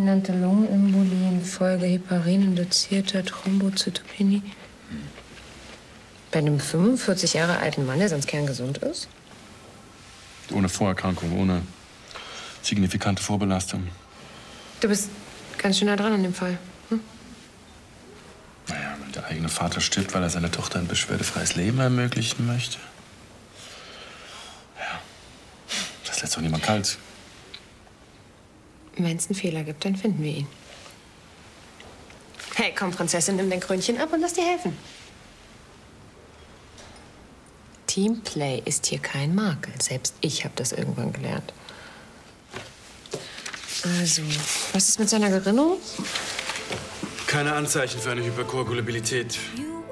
fulminante Lungenembolie infolge heparin-induzierter Thrombozytopenie. Bei einem 45 Jahre alten Mann, der sonst kerngesund ist? Ohne Vorerkrankung, ohne signifikante Vorbelastung. Du bist ganz schön nah dran an dem Fall. Hm? Naja, wenn der eigene Vater stirbt, weil er seiner Tochter ein beschwerdefreies Leben ermöglichen möchte. Ja, das lässt doch niemand kalt. Wenn es einen Fehler gibt, dann finden wir ihn. Hey, komm, Prinzessin, nimm dein Krönchen ab und lass dir helfen. Teamplay ist hier kein Makel. Selbst ich habe das irgendwann gelernt. Also, was ist mit seiner Gerinnung? Keine Anzeichen für eine Hyperkoagulabilität.